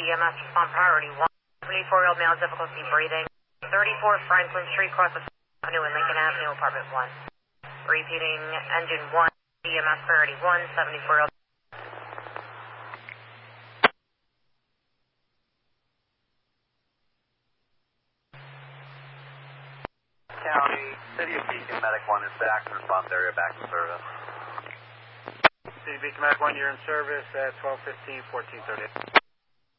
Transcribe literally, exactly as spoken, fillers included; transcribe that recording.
E M S respond priority one. seventy-four-year-old male, difficulty breathing. thirty-four Franklin Street, cross the Avenue and Lincoln Avenue, apartment one. Repeating, engine one, E M S priority one, seventy-four-year-old. County, City of Beacon, Medic one is back in response area, back in service. City of Beacon, Medic one, you're in service at twelve fifteen, fourteen thirty.